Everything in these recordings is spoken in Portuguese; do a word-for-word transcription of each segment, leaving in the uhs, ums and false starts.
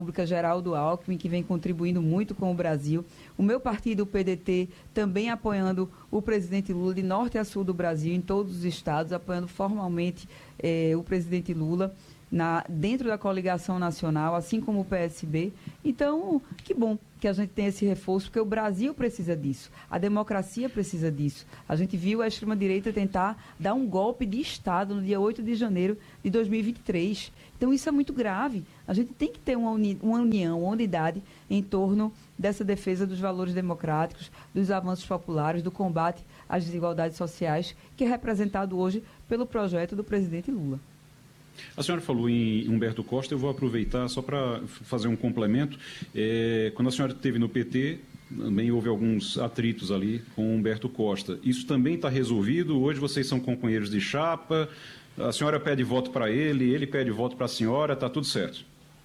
República Geraldo Alckmin, que vem contribuindo muito com o Brasil. O meu partido, o P D T, também apoiando o presidente Lula de norte a sul do Brasil, em todos os estados, apoiando formalmente eh, o presidente Lula na, dentro da coligação nacional, assim como o P S B. Então, que bom que a gente tem esse reforço, porque o Brasil precisa disso, a democracia precisa disso. A gente viu a extrema-direita tentar dar um golpe de Estado no dia oito de janeiro de dois mil e vinte e três. Então, isso é muito grave. A gente tem que ter uma, uni uma união, uma unidade em torno dessa defesa dos valores democráticos, dos avanços populares, do combate às desigualdades sociais, que é representado hoje pelo projeto do presidente Lula. A senhora falou em Humberto Costa, eu vou aproveitar só para fazer um complemento. É, quando a senhora esteve no P T, também houve alguns atritos ali com Humberto Costa. Isso também está resolvido? Hoje vocês são companheiros de chapa, a senhora pede voto para ele, ele pede voto para a senhora, está tudo certo?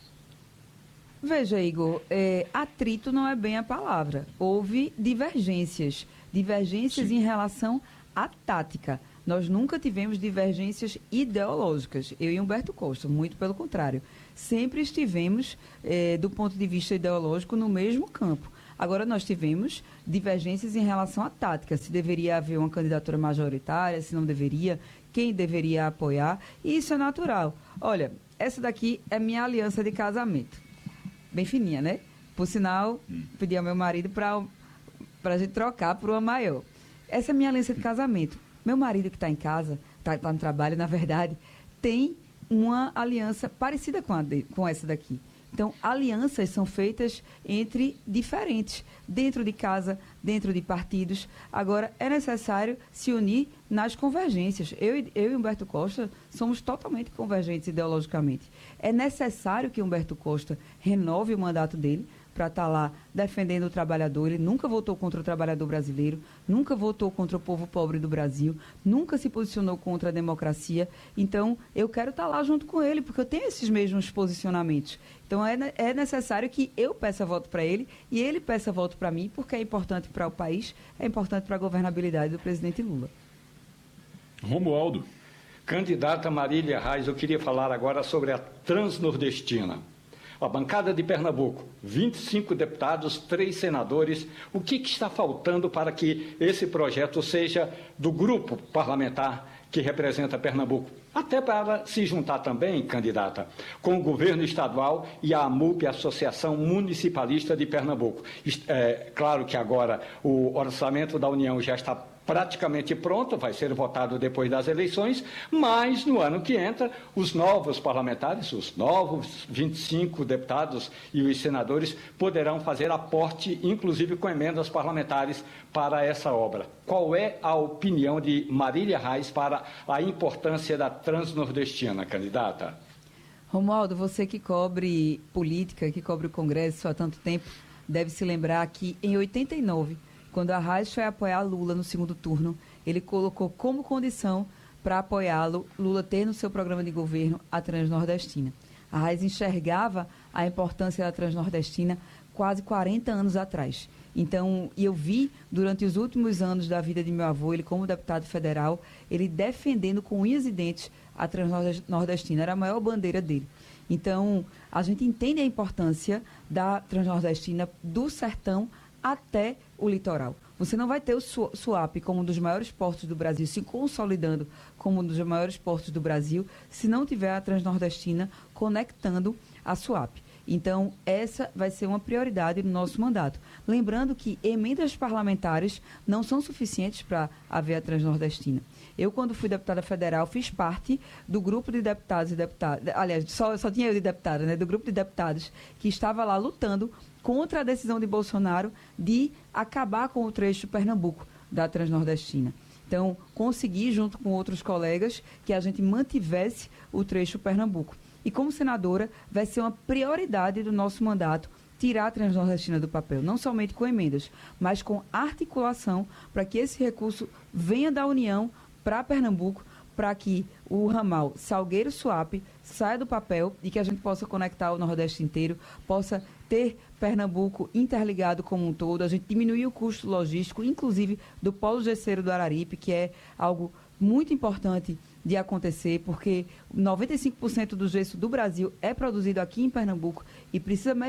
Veja, Igor, é, atrito não é bem a palavra. Houve divergências, divergências Sim. em relação à tática. Nós nunca tivemos divergências ideológicas, eu e Humberto Costa, muito pelo contrário. Sempre estivemos, eh, do ponto de vista ideológico, no mesmo campo. Agora, nós tivemos divergências em relação à tática, se deveria haver uma candidatura majoritária, se não deveria, quem deveria apoiar, e isso é natural. Olha, essa daqui é minha aliança de casamento. Bem fininha, né? Por sinal, pedi ao meu marido para a gente trocar por uma maior. Essa é minha aliança de casamento. Meu marido que está em casa, está tá no trabalho, na verdade, tem uma aliança parecida com, a de, com essa daqui. Então, alianças são feitas entre diferentes, dentro de casa, dentro de partidos. Agora, é necessário se unir nas convergências. Eu, eu e Humberto Costa somos totalmente convergentes ideologicamente. É necessário que Humberto Costa renove o mandato dele, para estar lá defendendo o trabalhador. Ele nunca votou contra o trabalhador brasileiro, nunca votou contra o povo pobre do Brasil, nunca se posicionou contra a democracia. Então, eu quero estar lá junto com ele, porque eu tenho esses mesmos posicionamentos. Então, é, é necessário que eu peça voto para ele e ele peça voto para mim, porque é importante para o país, é importante para a governabilidade do presidente Lula. Romualdo. Candidata Marília Reis, eu queria falar agora sobre a Transnordestina. A bancada de Pernambuco, vinte e cinco deputados, três senadores. O que, que está faltando para que esse projeto seja do grupo parlamentar que representa Pernambuco? Até para se juntar também, candidata, com o governo estadual e a AMUP, Associação Municipalista de Pernambuco. É claro que agora o orçamento da União já está praticamente pronto, vai ser votado depois das eleições, mas no ano que entra, os novos parlamentares, os novos vinte e cinco deputados e os senadores poderão fazer aporte, inclusive com emendas parlamentares, para essa obra. Qual é a opinião de Marília Reis para a importância da Transnordestina, candidata? Romualdo, você que cobre política, que cobre o Congresso há tanto tempo, deve se lembrar que em oitenta e nove, quando a Reis foi apoiar Lula no segundo turno, ele colocou como condição para apoiá-lo, Lula ter no seu programa de governo a Transnordestina. A Reis enxergava a importância da Transnordestina quase quarenta anos atrás. Então, eu vi durante os últimos anos da vida de meu avô, ele como deputado federal, ele defendendo com unhas e dentes a Transnordestina, era a maior bandeira dele. Então, a gente entende a importância da Transnordestina do sertão até o litoral. Você não vai ter o Suape como um dos maiores portos do Brasil, se consolidando como um dos maiores portos do Brasil, se não tiver a Transnordestina conectando a Suape. Então, essa vai ser uma prioridade no nosso mandato. Lembrando que emendas parlamentares não são suficientes para haver a Transnordestina. Eu, quando fui deputada federal, fiz parte do grupo de deputados e deputadas, aliás, só, só tinha eu de deputada, né, do grupo de deputados que estava lá lutando contra a decisão de Bolsonaro de acabar com o trecho Pernambuco da Transnordestina. Então, consegui, junto com outros colegas, que a gente mantivesse o trecho Pernambuco. E como senadora, vai ser uma prioridade do nosso mandato tirar a Transnordestina do papel, não somente com emendas, mas com articulação para que esse recurso venha da União para Pernambuco, para que o ramal Salgueiro-Suape saia do papel e que a gente possa conectar o Nordeste inteiro, possa ter Pernambuco interligado como um todo, a gente diminuir o custo logístico, inclusive do polo gesseiro do Araripe, que é algo muito importante de acontecer, porque noventa e cinco por cento do gesso do Brasil é produzido aqui em Pernambuco e precisa